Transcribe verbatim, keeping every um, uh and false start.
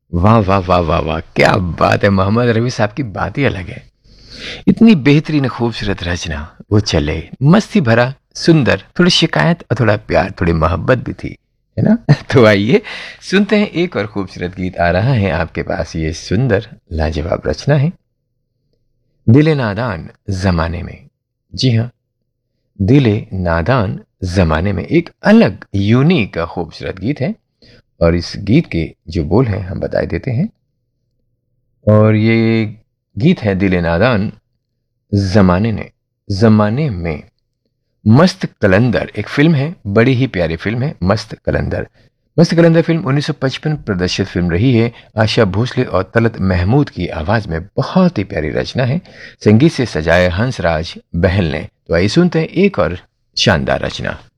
वाह वाह वाह वाह वाह, क्या बात है। मोहम्मद रफ़ी साहब की बात ही अलग है। इतनी बेहतरीन खूबसूरत रचना, वो चले, मस्ती भरा, सुंदर, थोड़ी शिकायत और थोड़ा प्यार, थोड़ी मोहब्बत भी थी, है ना? तो आइए सुनते हैं, एक और खूबसूरत गीत आ रहा है आपके पास। ये सुंदर लाजवाब रचना है, दिले नादान जमाने में। जी हाँ, दिले नादान जमाने में एक अलग यूनिक खूबसूरत गीत है। और इस गीत के जो बोल हैं हम बता देते हैं। और ये गीत है दिले नादान जमाने ने जमाने में। मस्त कलंदर एक फिल्म है, बड़ी ही प्यारी फिल्म है मस्त कलंदर। मस्त कलंदर फिल्म उन्नीस सौ पचपन प्रदर्शित फिल्म रही है। आशा भोसले और तलत महमूद की आवाज में बहुत ही प्यारी रचना है। संगीत से सजाए हंसराज बहल ने। तो आइए सुनते हैं एक और शानदार रचना।